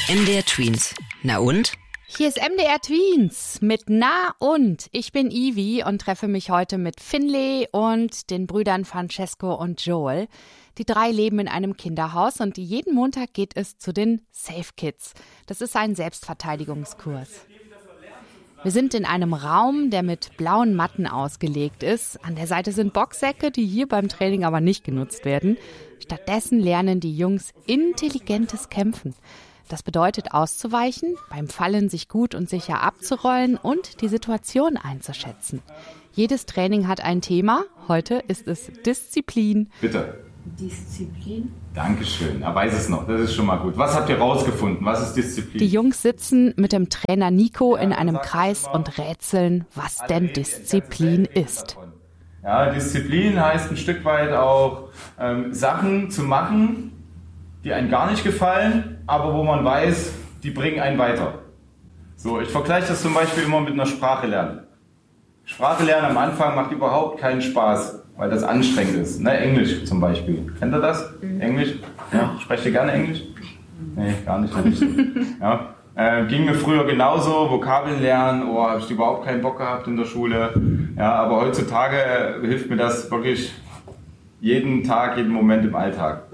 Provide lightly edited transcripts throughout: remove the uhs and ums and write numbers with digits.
MDR Tweens. Na und? Hier ist MDR Tweens mit Na und. Ich bin Ivi und treffe mich heute mit Finlay und den Brüdern Francesco und Joel. Die 3 leben in einem Kinderhaus und jeden Montag geht es zu den Safe Kids. Das ist ein Selbstverteidigungskurs. Wir sind in einem Raum, der mit blauen Matten ausgelegt ist. An der Seite sind Boxsäcke, die hier beim Training aber nicht genutzt werden. Stattdessen lernen die Jungs intelligentes Kämpfen. Das bedeutet auszuweichen, beim Fallen sich gut und sicher abzurollen und die Situation einzuschätzen. Jedes Training hat ein Thema. Heute ist es Disziplin. Bitte. Disziplin? Dankeschön. Er weiß es noch. Das ist schon mal gut. Was habt ihr rausgefunden? Was ist Disziplin? Die Jungs sitzen mit dem Trainer Nico in einem Kreis und rätseln, was denn Disziplin ist. Ja, Disziplin heißt ein Stück weit auch Sachen zu machen, die einem gar nicht gefallen, aber wo man weiß, die bringen einen weiter. So, ich vergleiche das zum Beispiel immer mit einer Sprache lernen. Sprache lernen am Anfang macht überhaupt keinen Spaß, weil das anstrengend ist. Ne, Englisch zum Beispiel. Kennt ihr das? Englisch? Ja, sprecht ihr gerne Englisch? Nee, gar nicht. Ja. Ging mir früher genauso, Vokabeln lernen, habe ich überhaupt keinen Bock gehabt in der Schule. Ja, aber heutzutage hilft mir das wirklich jeden Tag, jeden Moment im Alltag.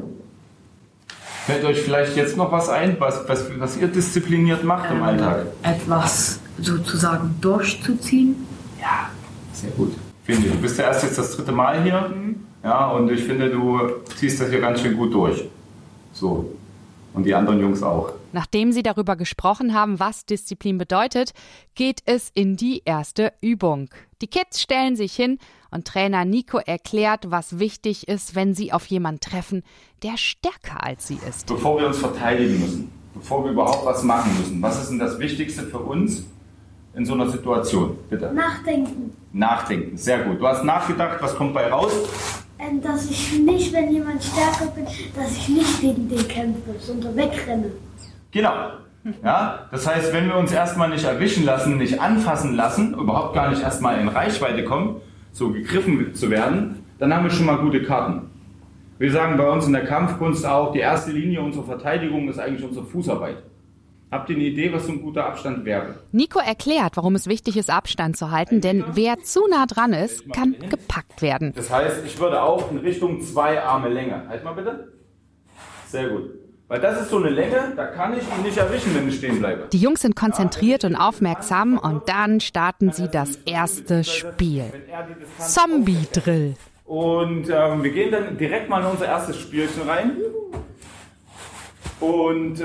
Fällt euch vielleicht jetzt noch was ein, was ihr diszipliniert macht im Alltag? Etwas sozusagen durchzuziehen. Ja, sehr gut. Finde, du bist ja erst jetzt das 3. Mal hier. Ja, und ich finde, du ziehst das hier ganz schön gut durch. So. Und die anderen Jungs auch. Nachdem sie darüber gesprochen haben, was Disziplin bedeutet, geht es in die erste Übung. Die Kids stellen sich hin und Trainer Nico erklärt, was wichtig ist, wenn sie auf jemanden treffen, der stärker als sie ist. Bevor wir uns verteidigen müssen, bevor wir überhaupt was machen müssen, was ist denn das Wichtigste für uns in so einer Situation? Bitte. Nachdenken. Nachdenken, sehr gut. Du hast nachgedacht, was kommt bei raus? Dass ich nicht, wenn jemand stärker bin, dass ich nicht gegen den kämpfe, sondern wegrenne. Genau. Ja, das heißt, wenn wir uns erstmal nicht erwischen lassen, nicht anfassen lassen, überhaupt gar nicht erstmal in Reichweite kommen, so gegriffen zu werden, dann haben wir schon mal gute Karten. Wir sagen bei uns in der Kampfkunst auch, die erste Linie unserer Verteidigung ist eigentlich unsere Fußarbeit. Habt ihr eine Idee, was so ein guter Abstand wäre? Nico erklärt, warum es wichtig ist, Abstand zu halten, denn wer zu nah dran ist, kann gepackt werden. Das heißt, ich würde auch in Richtung 2 Arme Länge. Halt mal bitte. Sehr gut. Weil das ist so eine Länge, da kann ich ihn nicht erwischen, wenn ich stehen bleibe. Die Jungs sind konzentriert und aufmerksam und dann starten sie das erste Spiel. Zombie-Drill. Und wir gehen dann direkt mal in unser erstes Spielchen rein. Und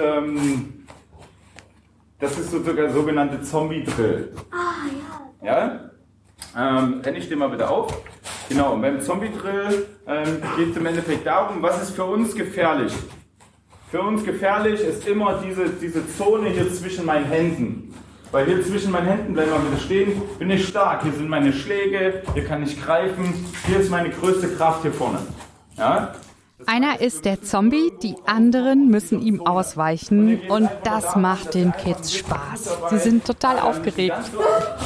das ist so der sogenannte Zombie-Drill. Ja? Renne ich den mal bitte auf. Genau, und beim Zombie-Drill geht es im Endeffekt darum, was ist für uns gefährlich. Für uns gefährlich ist immer diese Zone hier zwischen meinen Händen. Weil hier zwischen meinen Händen, bleiben wir bitte stehen, bin ich stark. Hier sind meine Schläge, hier kann ich greifen. Hier ist meine größte Kraft hier vorne. Ja? Einer ist der Zombie, die anderen müssen ihm ausweichen und das macht den Kids Spaß. Sie sind total aufgeregt. Und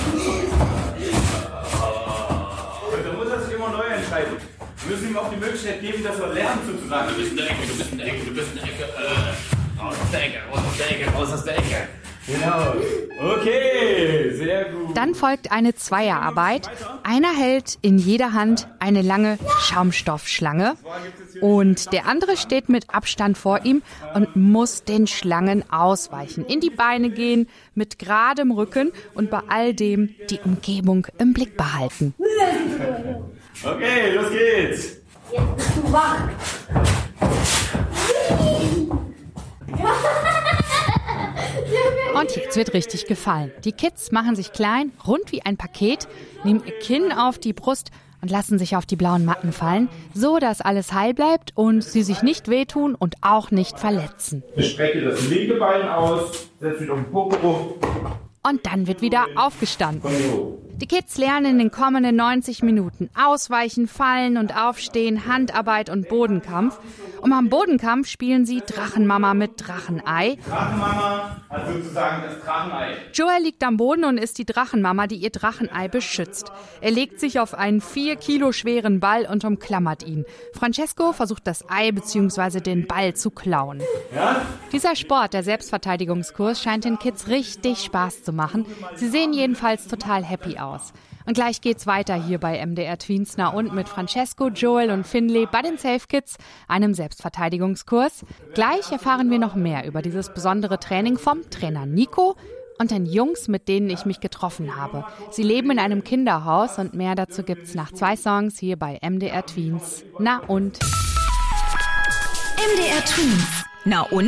da muss er sich immer neu entscheiden. Wir müssen ihm auch die Möglichkeit geben, dass er lernt sozusagen. Du bist in der Ecke, du bist in der Ecke, du bist in der Ecke. Raus aus der Ecke, raus aus der Ecke, raus aus der Ecke. Genau. Okay, sehr gut. Dann folgt eine Zweierarbeit. Einer hält in jeder Hand eine lange Schaumstoffschlange und der andere steht mit Abstand vor ihm und muss den Schlangen ausweichen, in die Beine gehen, mit geradem Rücken und bei all dem die Umgebung im Blick behalten. Okay, los geht's. Jetzt bist du wach. Und jetzt wird richtig gefallen. Die Kids machen sich klein, rund wie ein Paket, nehmen ihr Kinn auf die Brust und lassen sich auf die blauen Matten fallen, so dass alles heil bleibt und sie sich nicht wehtun und auch nicht verletzen. Ich strecke das linke Bein aus, setze mich auf den Popo. Und dann wird wieder aufgestanden. Komm so. Die Kids lernen in den kommenden 90 Minuten Ausweichen, Fallen und Aufstehen, Handarbeit und Bodenkampf. Und am Bodenkampf spielen sie Drachenmama mit Drachenei. Drachenmama hat sozusagen das Drachenei. Joel liegt am Boden und ist die Drachenmama, die ihr Drachenei beschützt. Er legt sich auf einen 4 Kilo schweren Ball und umklammert ihn. Francesco versucht das Ei bzw. den Ball zu klauen. Ja? Dieser Sport, der Selbstverteidigungskurs, scheint den Kids richtig Spaß zu machen. Sie sehen jedenfalls total happy aus. Und gleich geht's weiter hier bei MDR Tweens Na und mit Francesco, Joel und Finlay bei den Safe Kids, einem Selbstverteidigungskurs. Gleich erfahren wir noch mehr über dieses besondere Training vom Trainer Nico und den Jungs, mit denen ich mich getroffen habe. Sie leben in einem Kinderhaus und mehr dazu gibt's nach 2 Songs hier bei MDR Tweens Na und. MDR Tweens Na und?